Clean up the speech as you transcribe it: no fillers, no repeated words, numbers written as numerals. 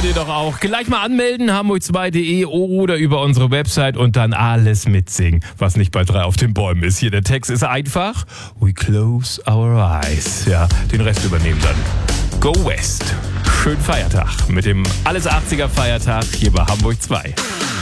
ihr doch auch. Gleich mal anmelden, hamburg2.de oder über unsere Website und dann alles mitsingen, was nicht bei 3 auf den Bäumen ist. Hier, der Text ist einfach. We close our eyes. Ja, den Rest übernehmen dann. Go West. Schönen Feiertag mit dem Alles 80er Feiertag hier bei Hamburg 2.